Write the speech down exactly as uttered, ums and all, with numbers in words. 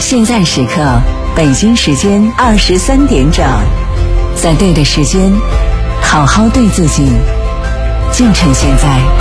现在时刻，北京时间二十三点整，在对的时间，好好对自己，就趁现在。